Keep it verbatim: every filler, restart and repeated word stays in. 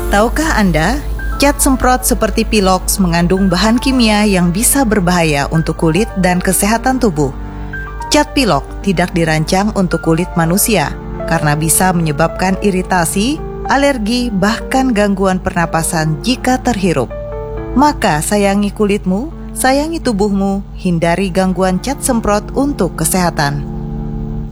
Tahukah Anda, cat semprot seperti Pilox mengandung bahan kimia yang bisa berbahaya untuk kulit dan kesehatan tubuh. Cat Pilox tidak dirancang untuk kulit manusia karena bisa menyebabkan iritasi, alergi, bahkan gangguan pernapasan jika terhirup. Maka sayangi kulitmu, sayangi tubuhmu, hindari gangguan cat semprot untuk kesehatan.